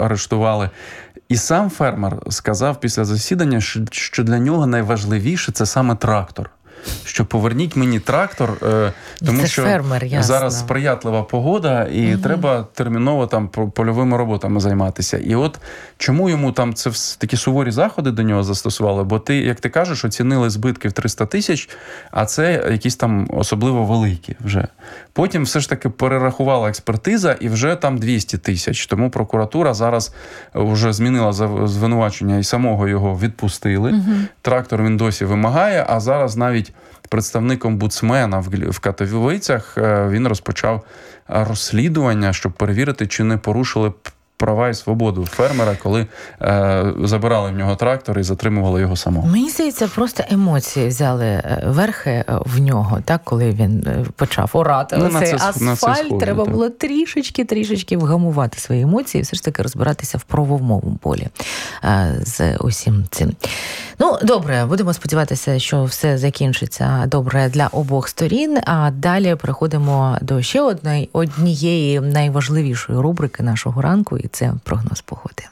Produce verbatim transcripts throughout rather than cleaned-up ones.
арештували. І сам фермер сказав після засідання, що для нього найважливіше – це саме трактор. Що поверніть мені трактор, тому що фермер, зараз сприятлива погода і угу. треба терміново там польовими роботами займатися. І от чому йому там це такі суворі заходи до нього застосували? Бо ти, як ти кажеш, оцінили збитки в триста тисяч, а це якісь там особливо великі вже. Потім все ж таки перерахувала експертиза і вже там двісті тисяч. Тому прокуратура зараз вже змінила звинувачення і самого його відпустили. Угу. Трактор він досі вимагає, а зараз навіть представник омбудсмена в Катовицях, він розпочав розслідування, щоб перевірити, чи не порушили права і свободу фермера, коли е, забирали в нього трактор і затримували його самого. Мені здається, просто емоції взяли верхи в нього, так, коли він почав орати ну, цей асфальт. Треба було трішечки-трішечки вгамувати свої емоції і все ж таки розбиратися в правовому полі е, з усім цим. Ну, добре, будемо сподіватися, що все закінчиться добре для обох сторін, а далі переходимо до ще одної, однієї найважливішої рубрики нашого ранку, і це прогноз погоди.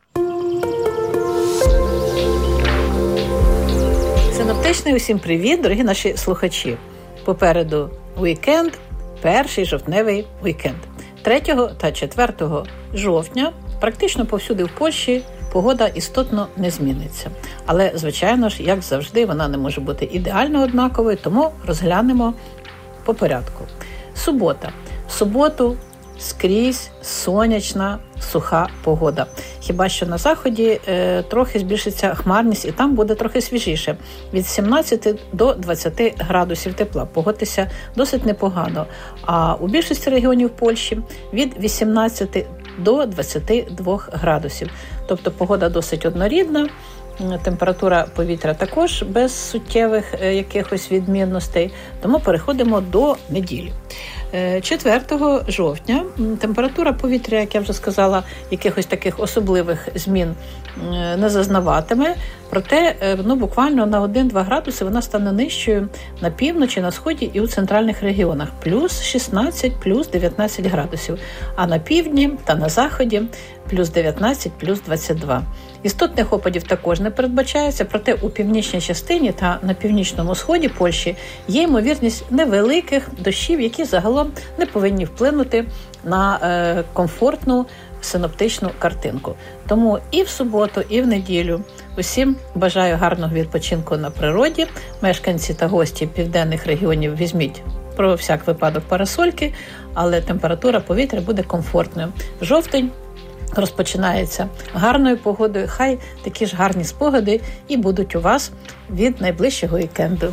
Синоптичний усім привіт, дорогі наші слухачі. Попереду уікенд, перший жовтневий уікенд. третього та четвертого жовтня практично повсюди в Польщі погода істотно не зміниться. Але, звичайно ж, як завжди, вона не може бути ідеально однаковою, тому розглянемо по порядку. Субота. В суботу скрізь сонячна, суха погода. Хіба що на заході е, трохи збільшиться хмарність, і там буде трохи свіжіше. Від сімнадцяти до двадцяти градусів тепла. Погодьтеся досить непогано. А у більшості регіонів Польщі від вісімнадцяти до двадцяти двох градусів. Тобто погода досить однорідна, температура повітря також без суттєвих е, якихось відмінностей. Тому переходимо до неділі. четвертого жовтня температура повітря, як я вже сказала, якихось таких особливих змін не зазнаватиме, проте ну, буквально на один-два градуси вона стане нижчою на півночі, на сході і у центральних регіонах. Плюс шістнадцять, плюс дев'ятнадцять градусів, а на півдні та на заході плюс дев'ятнадцять, плюс двадцять два. Істотних опадів також не передбачається, проте у північній частині та на північному сході Польщі є ймовірність невеликих дощів, які загалом не повинні вплинути на е, комфортну синоптичну картинку. Тому і в суботу, і в неділю усім бажаю гарного відпочинку на природі. Мешканці та гості південних регіонів візьміть про всяк випадок парасольки, але температура повітря буде комфортною. Жовтень розпочинається гарною погодою. Хай такі ж гарні спогади і будуть у вас від найближчого вікенду.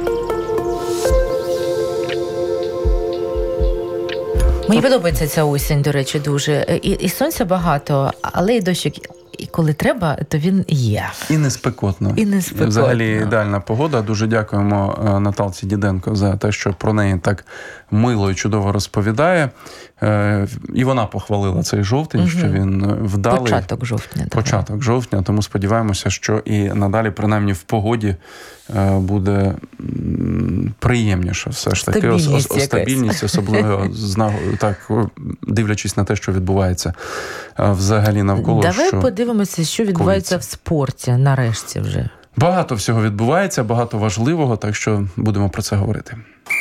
Мені подобається ця осінь, до речі, дуже. І, і сонця багато, але і дощик. І коли треба, то він є. І не спекотно. І не спекотно. Взагалі ідеальна погода. Дуже дякуємо Наталці Діденко за те, що про неї так мило і чудово розповідає. І вона похвалила цей жовтень, угу. що він вдалий. Початок жовтня. Початок давай. жовтня, тому сподіваємося, що і надалі, принаймні в погоді, буде приємніше все ж таки. Стабільність, Ос- стабільність особливо, так, дивлячись на те, що відбувається взагалі навколо. Давай що подивимося, що відбувається коїться. в спорті нарешті вже. Багато всього відбувається, багато важливого, так що будемо про це говорити.